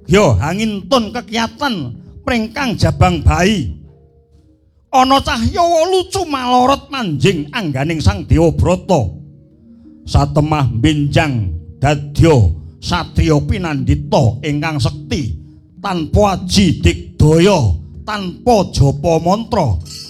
Yo angintun kekiyatan pringkang jabang bayi. Ana cahya lucu malorot manjing angganing Sang Dewa Brata. Satemah benjang dadya satriya pinandhita ingkang sekti tanpa aji digdaya tanpa japa mantra